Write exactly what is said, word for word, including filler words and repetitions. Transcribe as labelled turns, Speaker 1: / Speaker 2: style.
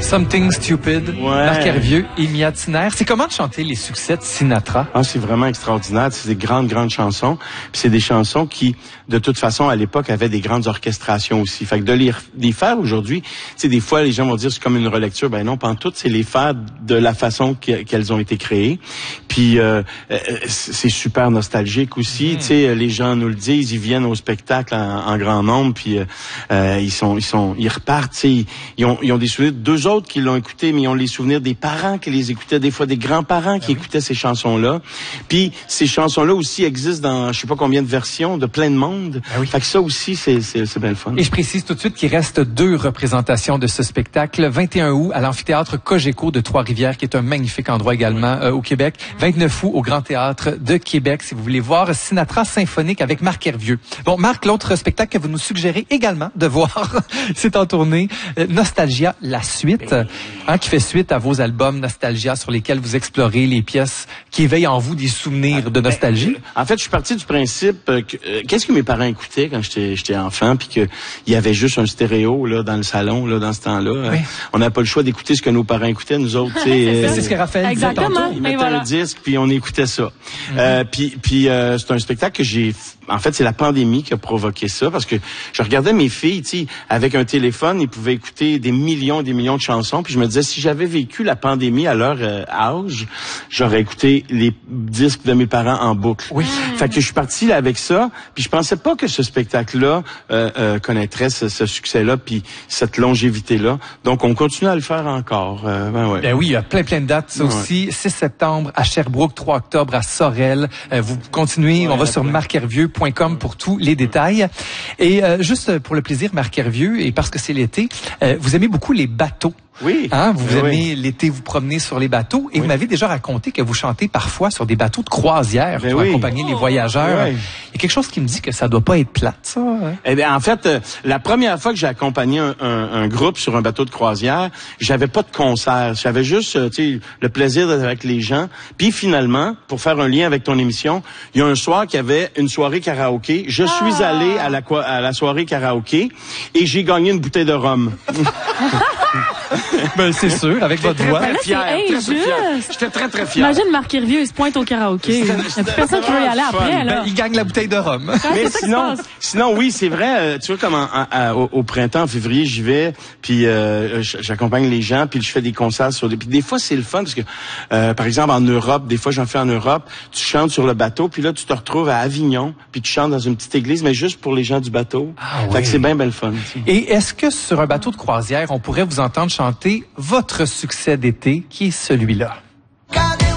Speaker 1: Something Stupid,
Speaker 2: Ouais.
Speaker 1: Marc Hervieux et Mia Tiner. C'est comment de chanter les succès de Sinatra?
Speaker 2: Ah, c'est vraiment extraordinaire. C'est des grandes, grandes chansons. Puis c'est des chansons qui, de toute façon, à l'époque, avaient des grandes orchestrations aussi. Fait que de les, les faire aujourd'hui, tu sais, des fois, les gens vont dire c'est comme une relecture. Ben non, pantoute, c'est les faire de la façon qu'elles ont été créées. Puis euh, c'est super nostalgique aussi. Mmh. Tu sais, les gens nous le disent, ils viennent au spectacle en, en grand nombre, puis euh, ils sont, ils sont, ils repartent. Tu sais, ils, ils ont, ils ont des souvenirs. Deux autres qui l'ont écouté, mais ils ont les souvenirs des parents qui les écoutaient, des fois des grands-parents qui ah oui. écoutaient ces chansons-là. Puis ces chansons-là aussi existent dans je sais pas combien de versions, de plein de monde. Ah oui. Fait que ça aussi, c'est, c'est, c'est bien le fun.
Speaker 1: Et je précise tout de suite qu'il reste deux représentations de ce spectacle. vingt et un août à l'amphithéâtre Cogeco de Trois-Rivières, qui est un magnifique endroit également euh, au Québec. vingt-neuf août au Grand Théâtre de Québec, si vous voulez voir Sinatra symphonique avec Marc Hervieux. Bon, Marc, l'autre spectacle que vous nous suggérez également de voir, c'est en tournée euh, Nostalgia, la suite, hein, qui fait suite à vos albums Nostalgia sur lesquels vous explorez les pièces qui éveillent en vous des souvenirs de nostalgie.
Speaker 2: En fait, je suis parti du principe que euh, qu'est-ce que mes parents écoutaient quand j'étais j'étais enfant, puis que il y avait juste un stéréo là dans le salon là dans ce temps-là. Oui. On n'a pas le choix d'écouter ce que nos parents écoutaient, nous autres. c'est,
Speaker 1: euh, c'est ce que Raphaël disait tantôt.
Speaker 2: Ils mettaient voilà. un disque puis on écoutait ça. Mm-hmm. Euh, puis puis euh, c'est un spectacle que j'ai. En fait, c'est la pandémie qui a provoqué ça, parce que je regardais mes filles, tu sais, avec un téléphone, ils pouvaient écouter des millions et des millions de chansons, puis je me disais, si j'avais vécu la pandémie à leur euh, âge, j'aurais écouté les disques de mes parents en boucle. Oui. Fait que je suis parti là avec ça, puis je pensais pas que ce spectacle-là euh, euh, connaîtrait ce, ce succès-là, puis cette longévité-là. Donc, on continue à le faire encore. Euh, ben, ouais.
Speaker 1: Ben oui, il y a plein, plein de dates, ça ouais. aussi. six septembre à Sherbrooke, trois octobre à Sorel. Euh, vous continuez, ouais, on va sur marc hervieux point com pour tous les détails. Et euh, juste pour le plaisir, Marc Hervieux, et parce que c'est l'été, euh, vous aimez beaucoup les bateaux.
Speaker 2: Oui.
Speaker 1: Hein, vous
Speaker 2: oui.
Speaker 1: aimez l'été vous promener sur les bateaux, et oui. vous m'avez déjà raconté que vous chantez parfois sur des bateaux de croisière ben pour oui. accompagner les voyageurs. Oui. Il y a quelque chose qui me dit que ça doit pas être plate, ça. Hein?
Speaker 2: Eh bien, en fait, euh, la première fois que j'ai accompagné un, un, un groupe sur un bateau de croisière, j'avais pas de concert. J'avais juste, euh, tu sais, le plaisir d'être avec les gens. Puis finalement, pour faire un lien avec ton émission, il y a un soir qu'il y avait une soirée karaoké. Je ah. suis allé à la, à la soirée karaoké et j'ai gagné une bouteille de rhum.
Speaker 1: Ben, c'est sûr, avec votre voix.
Speaker 3: Ben là,
Speaker 2: fier,
Speaker 3: c'est
Speaker 2: très, très fier. J'étais très, très fier.
Speaker 3: Imagine Marc Hervieux, il se pointe au karaoké. Il n'y a plus personne qui veut y aller après, là.
Speaker 1: Ben, il gagne la bouteille de rhum.
Speaker 2: Mais sinon, sinon, oui, c'est vrai, euh, tu vois, comme en, en, au, au printemps, en février, j'y vais, puis euh, j'accompagne les gens, puis je fais des concerts sur des... Puis des fois, c'est le fun, parce que, euh, par exemple, en Europe, des fois, j'en fais en Europe, tu chantes sur le bateau, puis là, tu te retrouves à Avignon, puis tu chantes dans une petite église, mais juste pour les gens du bateau. Ah, fait oui. que c'est bien, bien le fun. T'sais.
Speaker 1: Et est-ce que sur un bateau de croisière, on pourrait vous entendre chanter votre succès d'été, qui est celui-là?